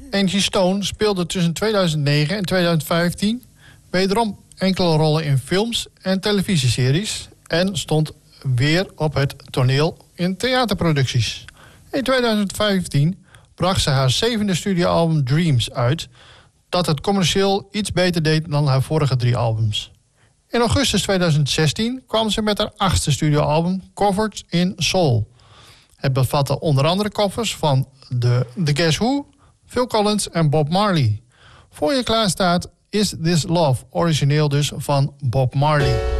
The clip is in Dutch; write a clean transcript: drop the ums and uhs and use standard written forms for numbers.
Angie Stone speelde tussen 2009 en 2015 wederom enkele rollen in films en televisieseries en stond weer op het toneel in theaterproducties. In 2015 bracht ze haar 7e studioalbum Dreams uit, dat het commercieel iets beter deed dan haar vorige 3 albums. In augustus 2016 kwam ze met haar 8e studioalbum Covered in Soul. Het bevatte onder andere covers van The Guess Who, Phil Collins en Bob Marley. Voor je klaar staat Is This Love, origineel dus van Bob Marley.